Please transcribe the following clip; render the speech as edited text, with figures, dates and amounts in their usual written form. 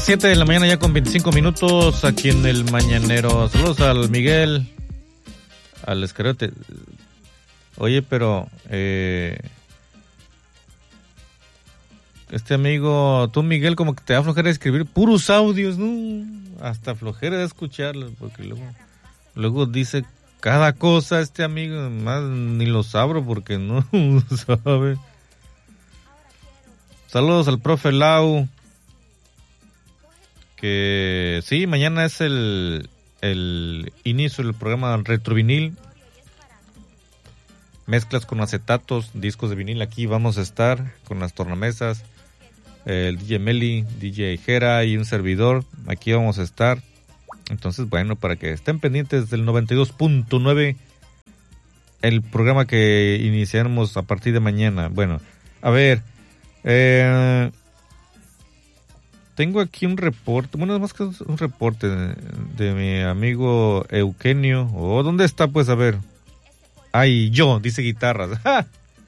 7 de la mañana ya con 25 minutos aquí en el Mañanero. Saludos al Miguel, al Escariote. Oye, pero este amigo, tú Miguel, como que te da flojera de escribir puros audios, ¿no? Hasta flojera de escucharlos, porque luego dice cada cosa este amigo, más ni los abro porque no sabe. Saludos al profe Lau, que sí, mañana es el inicio del programa Retrovinil. Mezclas con acetatos, discos de vinil, aquí vamos a estar con las tornamesas, el DJ Meli, DJ Jera y un servidor, aquí vamos a estar. Entonces, bueno, para que estén pendientes del 92.9, el programa que iniciaremos a partir de mañana. Bueno, a ver, tengo aquí un reporte, bueno, más que un reporte de mi amigo Eugenio. ¿Dónde está? Pues a ver. Ay, dice guitarras. ¡Ja!